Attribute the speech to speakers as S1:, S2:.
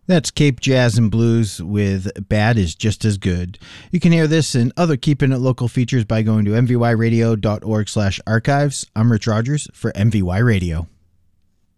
S1: That's Cape Jazz and Blues with Bad is Just as Good. You can hear this and other Keeping It Local features by going to mvyradio.org/archives. I'm Rich Rogers for MVY Radio.